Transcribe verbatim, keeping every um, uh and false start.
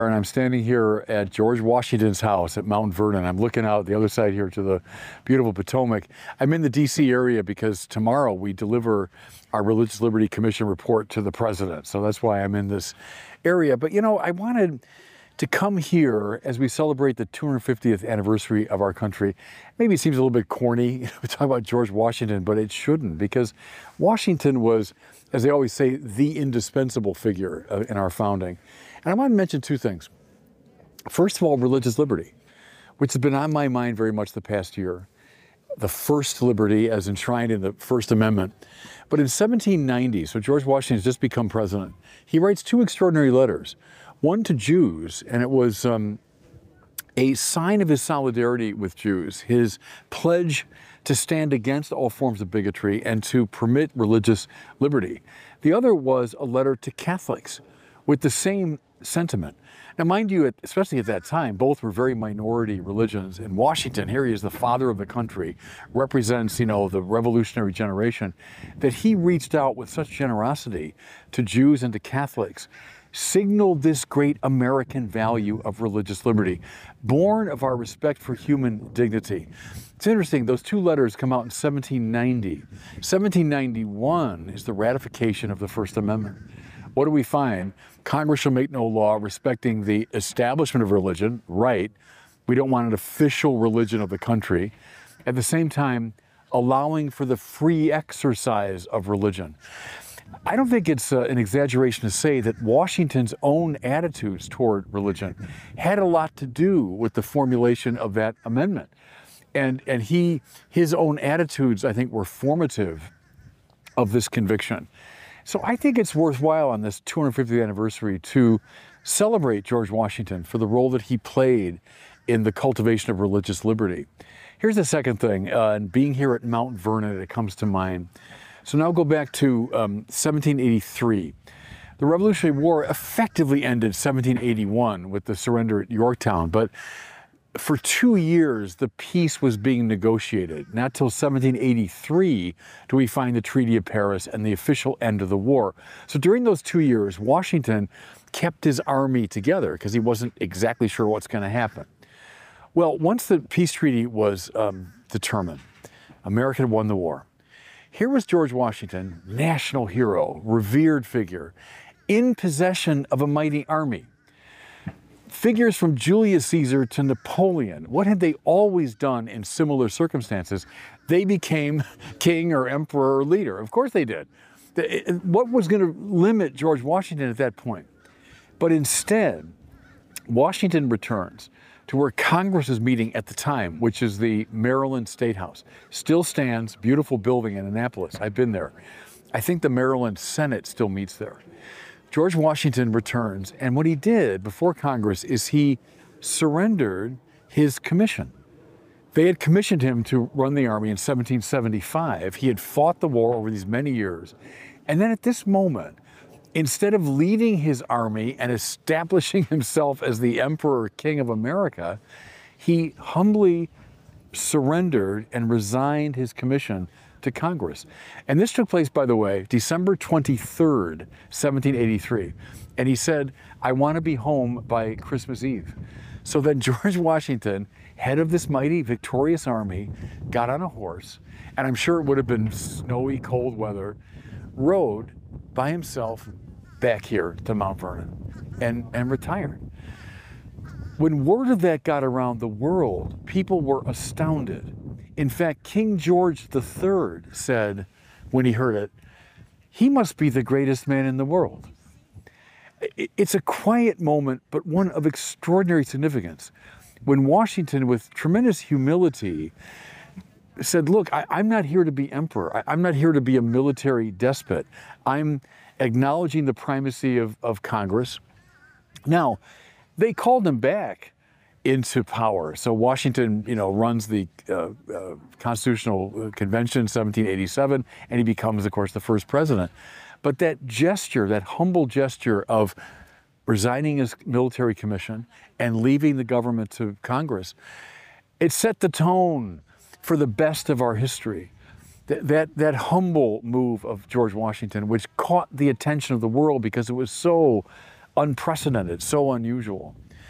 And I'm standing here at George Washington's house at Mount Vernon. I'm looking out the other side here to the beautiful Potomac. I'm in the D C area because tomorrow we deliver our Religious Liberty Commission report to the president. So that's why I'm in this area. But you know, I wanted to come here as we celebrate the two hundred fiftieth anniversary of our country. Maybe it seems a little bit corny to talk about George Washington, but it shouldn't, because Washington was, as they always say, the indispensable figure in our founding. And I want to mention two things. First of all, religious liberty, which has been on my mind very much the past year. The first liberty as enshrined in the First Amendment. But in seventeen ninety, so George Washington has just become president, he writes two extraordinary letters. One to Jews, and it was um, a sign of his solidarity with Jews, his pledge to stand against all forms of bigotry and to permit religious liberty. The other was a letter to Catholics with the same sentiment. Now, mind you, especially at that time, both were very minority religions. In Washington, here he is, the father of the country, represents, you know, the revolutionary generation, that he reached out with such generosity to Jews and to Catholics, signaled this great American value of religious liberty, born of our respect for human dignity. It's interesting, those two letters come out in seventeen ninety. seventeen ninety-one is the ratification of the First Amendment. What do we find? Congress shall make no law respecting the establishment of religion, right? We don't want an official religion of the country. At the same time, allowing for the free exercise of religion. I don't think it's uh, an exaggeration to say that Washington's own attitudes toward religion had a lot to do with the formulation of that amendment. And, and he, his own attitudes, I think, were formative of this conviction. So I think it's worthwhile on this two hundred fiftieth anniversary to celebrate George Washington for the role that he played in the cultivation of religious liberty. Here's the second thing, uh, and being here at Mount Vernon, it comes to mind. So now go back to um, seventeen eighty-three. The Revolutionary War effectively ended seventeen eighty-one with the surrender at Yorktown, but for two years, the peace was being negotiated. Not till seventeen eighty-three do we find the Treaty of Paris and the official end of the war. So during those two years, Washington kept his army together because he wasn't exactly sure what's going to happen. Well, once the peace treaty was um, determined, America won the war. Here was George Washington, national hero, revered figure, in possession of a mighty army. Figures from Julius Caesar to Napoleon, what had they always done in similar circumstances? They became king or emperor or leader. Of course they did. What was going to limit George Washington at that point? But instead, Washington returns to where Congress is meeting at the time, which is the Maryland State House. Still stands, beautiful building in Annapolis. I've been there. I think the Maryland Senate still meets there. George Washington returns, and what he did before Congress is he surrendered his commission. They had commissioned him to run the army in seventeen seventy-five. He had fought the war over these many years. And then at this moment, instead of leading his army and establishing himself as the Emperor King of America, he humbly surrendered and resigned his commission to Congress. And this took place, by the way, December twenty-third, seventeen eighty-three. And he said, I want to be home by Christmas Eve. So then George Washington, head of this mighty, victorious army, got on a horse, and I'm sure it would have been snowy, cold weather, rode by himself back here to Mount Vernon and, and retired. When word of that got around the world, people were astounded. In fact, King George the Third said, when he heard it, he must be the greatest man in the world. It's a quiet moment, but one of extraordinary significance. When Washington, with tremendous humility, said, look, I, I'm not here to be emperor. I, I'm not here to be a military despot. I'm acknowledging the primacy of, of Congress. Now, they called him back into power. So Washington, you know, runs the uh, uh, Constitutional Convention in seventeen eighty-seven, and he becomes, of course, the first president. But that gesture, that humble gesture of resigning his military commission and leaving the government to Congress, it set the tone for the best of our history. That, that, that humble move of George Washington, which caught the attention of the world because it was so unprecedented, so unusual.